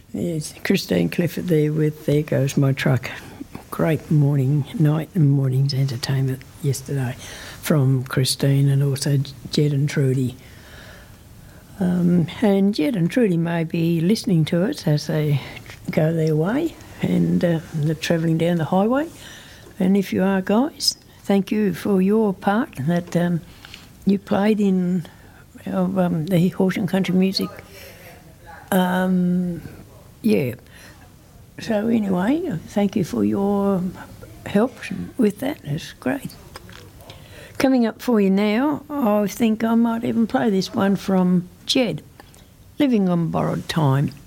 Yes, Christine Clifford there with There Goes My Truck. Great night and morning's entertainment yesterday from Christine and also Jed and Trudy. And Jed and Trudy may be listening to us as they go their way and they're travelling down the highway. And if you are, guys, thank you for your part that you played in the Horse and Country Music. Yeah. So anyway, thank you for your help with that. It's great. Coming up for you now, I think I might even play this one from Jed, Living on Borrowed Time.